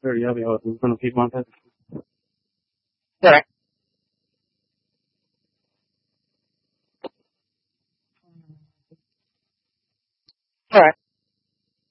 Very heavy. I was going to keep on that. Correct.